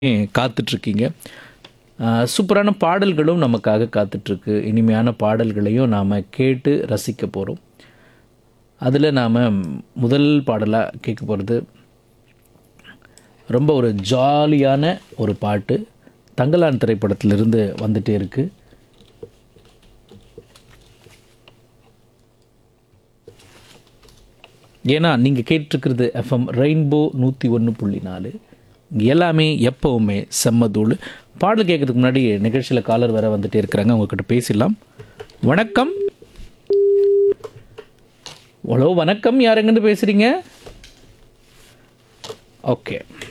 காத்துட்ருக்கீங்க. சூப்பரான பாடல்களும் நமக்காக காத்துட்ருக்கு. இனிமையான பாடல்களையும் நாம் கேட்டு ரசிக்க போகிறோம். அதில் நாம் முதல் பாடலாக கேட்க போகிறது ரொம்ப ஒரு ஜாலியான ஒரு பாட்டு. தங்கலான் திரைப்படத்திலிருந்து வந்துட்டே இருக்குது. ஏன்னா நீங்கள் கேட்டிருக்கிறது எஃப்எம் ரெயின்போ 101.4. இங்கே எல்லாமே எப்போவுமே செம்மதூள். பாடல் கேட்கறதுக்கு முன்னாடி நிகழ்ச்சியில் காலர் வேறு வந்துட்டே இருக்கிறாங்க. உங்ககிட்ட பேசிடலாம். வணக்கம். ஹலோ வணக்கம், யார் எங்கேருந்து பேசுகிறீங்க? ஓகே.